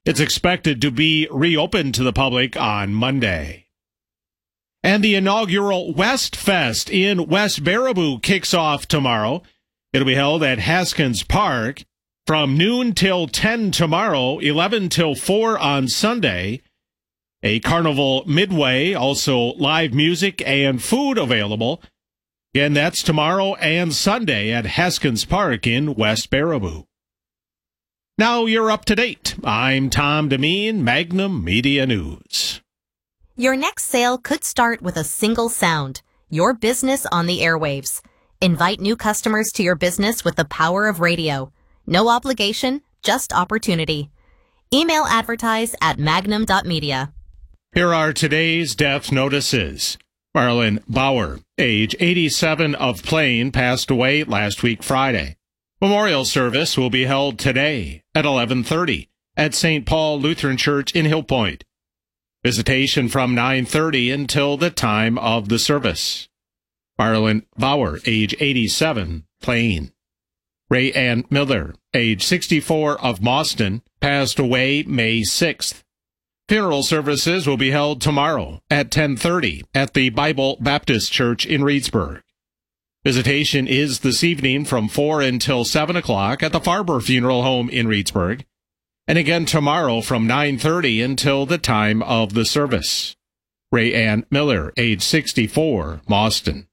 It's expected to be reopened to the public on Monday. And the inaugural West Fest in West Baraboo kicks off tomorrow. It'll be held at Haskins Park from noon till 10 tomorrow, 11 till 4 on Sunday. A carnival midway, also live music and food available. Again, that's tomorrow and Sunday at Haskins Park in West Baraboo. Now you're up to date. I'm Tom Demeen, Magnum Media News. Your next sale could start with a single sound, your business on the airwaves. Invite new customers to your business with the power of radio. No obligation, just opportunity. Email advertise at magnum.media. Here are today's death notices. Marlon Bauer, age 87 of Plain, passed away last week Friday. Memorial service will be held today at 11:30 at St. Paul Lutheran Church in Hill Point. Visitation from 9:30 until the time of the service. Marlon Bauer, age 87, Plain. Ray Ann Miller, age 64 of Mauston, passed away May 6th. Funeral services will be held tomorrow at 10:30 at the Bible Baptist Church in Reedsburg. Visitation is this evening from 4 until 7 o'clock at the Farber Funeral Home in Reedsburg, and again tomorrow from 9:30 until the time of the service. Ray Ann Miller, age 64, Mauston.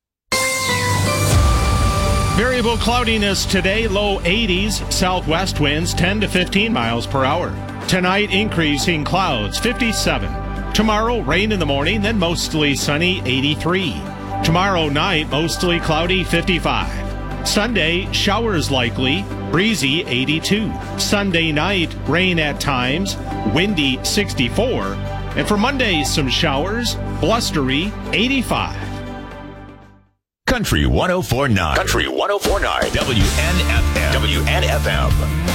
Variable cloudiness today, low 80s, southwest winds 10 to 15 miles per hour. Tonight, increasing clouds, 57. Tomorrow, rain in the morning, then mostly sunny, 83. Tomorrow night, mostly cloudy, 55. Sunday, showers likely, breezy, 82. Sunday night, rain at times, windy, 64. And for Monday, some showers, blustery, 85. Country 104.9. Country 104.9. WNFM. WNFM.